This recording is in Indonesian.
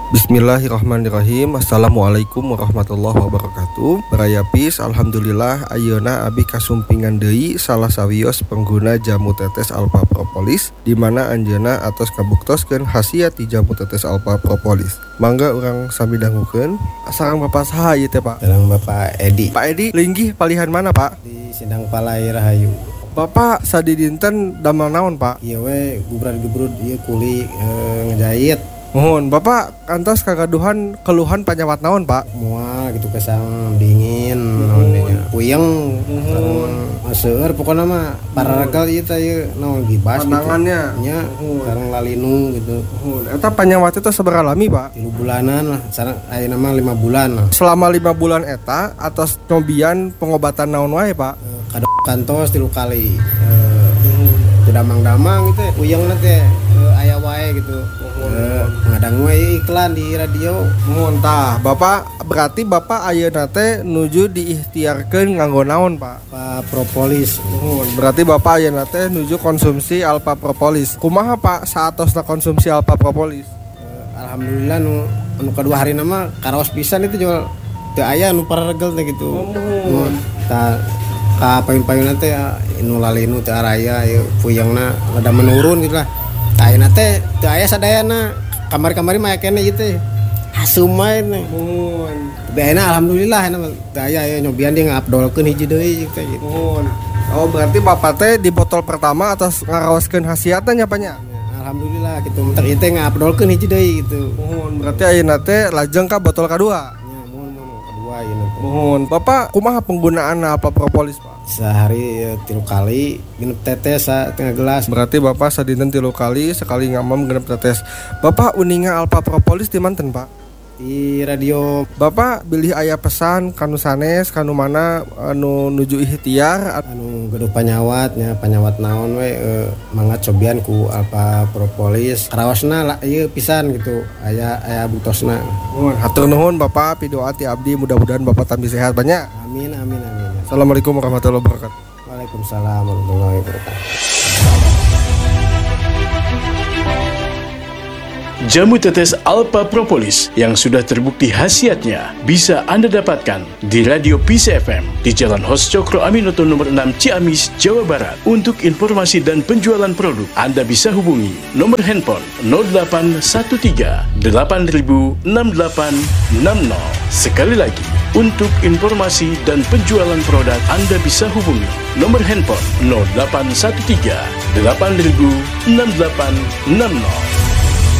Bismillahirrahmanirrahim. Assalamualaikum warahmatullahi wabarakatuh. Barayapis, alhamdulillah ayeuna abi kasumpingan deui salah sawios pengguna jamu tetes alpha propolis di mana anjeunna atos kabuktoskeun khasiat ti jamu tetes alpha propolis. Mangga urang sami dangukeun. Sareng Bapak saha ieu teh, Pak? Sareng Bapak Edi. Pak Edi, linggih palihan mana, Pak? Di Sindang Palai Rahayu. Bapak sadi dinten damel naon, Pak? Ieu we gubrad-gubrud ieu kuli ngejahit. Mohon, Bapak kantos kagaduhan keluhan panyawat naon, Pak? Mual gitu kesang dingin naon nya. Puyeng seueur pokona mah pararegal ieu teh ieu naon gibas gitu. Pandangannya Nya sareng lalinu gitu. Eta panyawat itu sabaraha lami, Pak? 3 bulanan lah, sareng ayeuna mah 5 bulan lah. Selama 5 bulan eta atas nyobian pengobatan naon wae, Pak? Kantos 3 kali. Damang-damang gitu puyeng teh aya wae gitu. Ngadang wae iklan di radio. Mohon tah, Bapak berarti Bapak ayeuna teh nuju diikhtiarkeun nganggo naon, Pak? Alpha propolis. Berarti Bapak ayeuna teh nuju konsumsi alpha propolis. Kumaha, Pak, saatosna konsumsi alpha propolis? Alhamdulillah nu kedua hari nama karaos pisan itu jual teu aya nu pararegel teh gitu. Tah ka payun-payunna teh nu lalinu teu araya ieu puyengna rada menurun gitu lah. Ayeuna teh teu aya sadayana. Kamari-kamari mah kene ieu teh. Hasum wae teh. Beena alhamdulillah na teu aya nyobian dia ngabdolkeun hiji deui teh gitu. Oh, berarti Bapak teh di botol pertama atas ngaraoskeun khasiatna nya, Pak nya? Alhamdulillah gitu. Mentek ieu teh ngabdolkeun hiji deui gitu. Berarti ayeuna teh lajeng ka botol kadua. Mohon, Bapak kumaha penggunaan alpha propolis, Pak? Sehari 3 kali genep tetes setengah gelas. Berarti Bapak sadinten 3 kali, sekali ngamam genep tetes. Bapak uninga alpha propolis di manten, Pak? Di radio. Bapak bilih aya pesan kanu sanes kanu mana anu nuju ikhtiar anu gaduh panyawatnya panyawat naon we mangga cobian ku alpha propolis karaosna ieu pisan gitu aya butosna. Hatur nuhun Bapak, pidoa ti abdi mudah-mudahan Bapak tambah sehat banyak. Amin. Assalamualaikum warahmatullahi wabarakatuh. Waalaikumsalam warahmatullahi wabarakatuh. Jamu tetes alpha propolis yang sudah terbukti khasiatnya bisa Anda dapatkan di Radio Peace FM di Jalan Hos Cokro Aminoto nomor 6 Ciamis, Jawa Barat. Untuk informasi dan penjualan produk, Anda bisa hubungi nomor handphone 0813 8000 6860. Sekali lagi, untuk informasi dan penjualan produk, Anda bisa hubungi nomor handphone 0813 8000 6860.